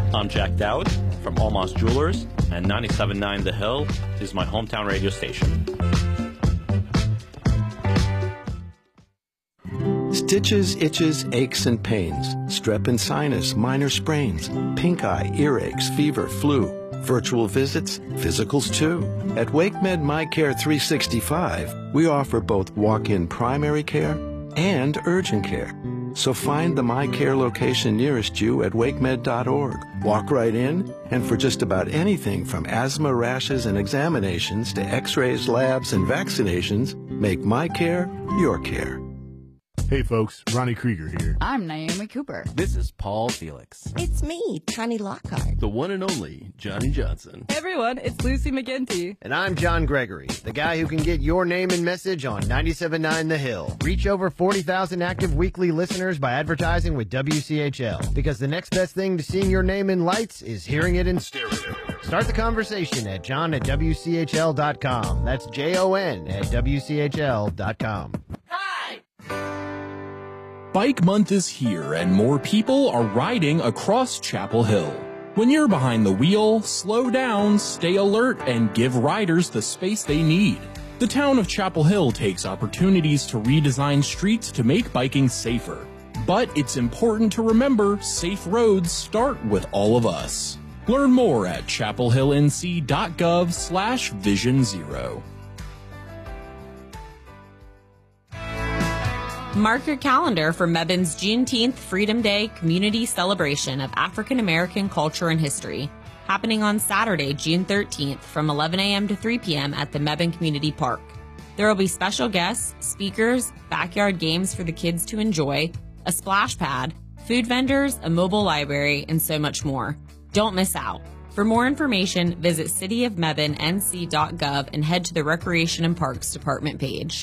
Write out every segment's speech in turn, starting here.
I'm Jack Dowd from Almas Jewelers, and 97.9 The Hill is my hometown radio station. Stitches, itches, aches, and pains, strep and sinus, minor sprains, pink eye, earaches, fever, flu, virtual visits, physicals too. At WakeMed MyCare 365, we offer both walk-in primary care and urgent care. So find the MyCare location nearest you at wakemed.org. Walk right in, and for just about anything from asthma, rashes, and examinations to x-rays, labs, and vaccinations, make MyCare your care. Hey folks, Ronnie Krieger here. I'm Naomi Cooper. This is Paul Felix. It's me, Connie Lockhart. The one and only Johnny Johnson. Hey everyone, it's Lucy McGinty. And I'm John Gregory, the guy who can get your name and message on 97.9 The Hill. Reach over 40,000 active weekly listeners by advertising with WCHL. Because the next best thing to seeing your name in lights is hearing it in stereo. Start the conversation at john@WCHL.com. That's JON@WCHL.com. Bike Month is here, and more people are riding across Chapel Hill. When you're behind the wheel, slow down, stay alert, and give riders the space they need. The town of Chapel Hill takes opportunities to redesign streets to make biking safer. But it's important to remember, safe roads start with all of us. Learn more at chapelhillnc.gov/Vision Zero. Mark your calendar for Mebbane's Juneteenth Freedom Day community celebration of African American culture and history, happening on Saturday, June 13th from 11 a.m. to 3 p.m. at the Mebane Community Park. There will be special guests, speakers, backyard games for the kids to enjoy, a splash pad, food vendors, a mobile library, and so much more. Don't miss out. For more information, visit cityofmebanenc.gov and head to the Recreation and Parks Department page.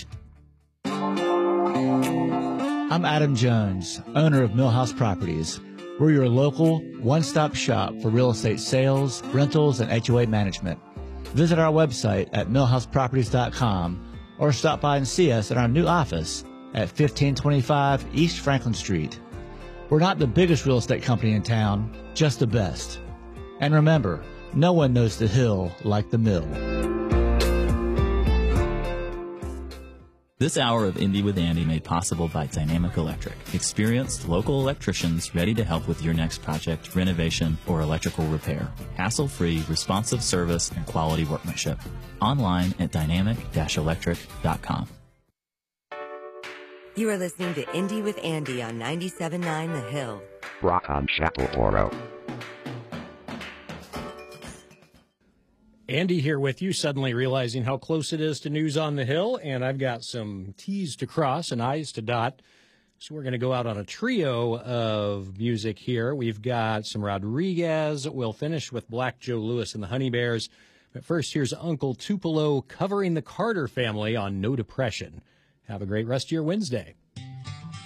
I'm Adam Jones, owner of Millhouse Properties. We're your local one-stop shop for real estate sales, rentals, and HOA management. Visit our website at millhouseproperties.com or stop by and see us at our new office at 1525 East Franklin Street. We're not the biggest real estate company in town, just the best. And remember, no one knows the hill like the mill. This hour of Indie with Andy made possible by Dynamic Electric. Experienced local electricians ready to help with your next project, renovation, or electrical repair. Hassle-free, responsive service and quality workmanship. Online at dynamic-electric.com. You are listening to Indie with Andy on 97.9 The Hill. Rock on Chapel Oro. Andy here with you, suddenly realizing how close it is to News on the Hill, and I've got some T's to cross and I's to dot. So we're going to go out on a trio of music here. We've got some Rodriguez. We'll finish with Black Joe Lewis and the Honey Bears. But first, here's Uncle Tupelo covering the Carter family on No Depression. Have a great rest of your Wednesday.